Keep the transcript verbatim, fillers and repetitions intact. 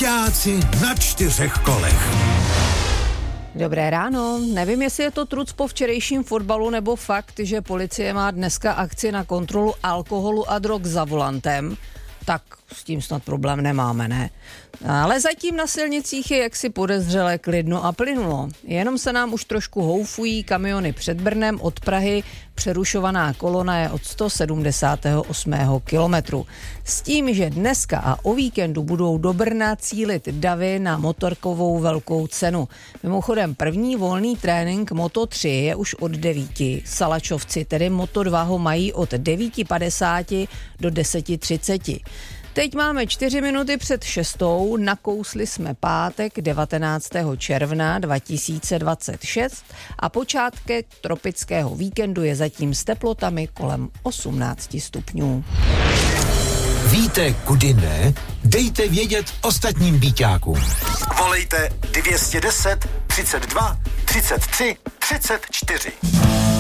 Byťáci na čtyřech kolech. Dobré ráno. Nevím, jestli je to truc po včerejším fotbalu nebo fakt, že policie má dneska akci na kontrolu alkoholu a drog za volantem. Tak s tím snad problém nemáme, ne? Ale zatím na silnicích je jaksi podezřele klidno a plynulo. Jenom se nám už trošku houfují kamiony před Brnem od Prahy, přerušovaná kolona je od sto sedmdesát osm kilometrů. S tím, že dneska a o víkendu budou do Brna cílit davy na motorkovou velkou cenu. Mimochodem první volný trénink Moto tři je už od devíti. Salačovci, tedy Moto dva, ho mají od devět padesát do deset třicet. Teď máme čtyři minuty před šestou, nakousli jsme pátek devatenáctého června dva tisíce dvacet šest a počátek tropického víkendu je zatím s teplotami kolem osmnáct stupňů. Víte, kudy ne? Dejte vědět ostatním byťákům. Volejte dvě stě deset, třicet dva, třicet tři, třicet čtyři.